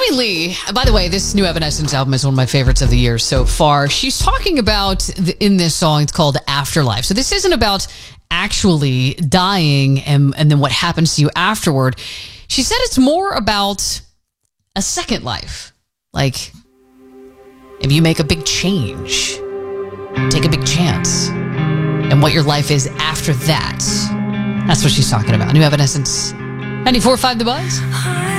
Tommy Lee, by the way, this new Evanescence album is one of my favorites of the year so far. She's talking about, in this song, it's called Afterlife. So this isn't about actually dying and then what happens to you afterward. She said it's more about a second life. Like, if you make a big change, take a big chance, and what your life is after that. That's what she's talking about. New Evanescence, 94.5 The Buzz.